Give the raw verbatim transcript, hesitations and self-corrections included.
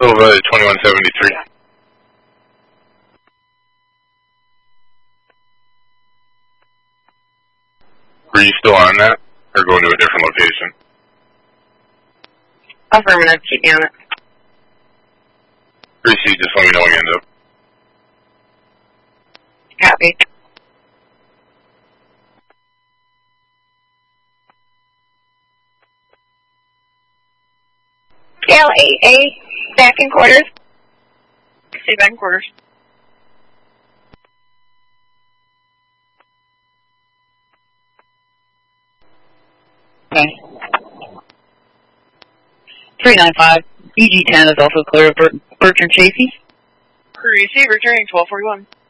Silva twenty-one seventy-three. Were you still on that, or going to a different location? Affirmative, keep me on it. Receipt, just let me know when you end up. Copy. L eight eight, back in quarters. Stay back in quarters. Okay. three nine five, E G ten is also clear of Bertrand Chafee. Receive, returning twelve forty-one.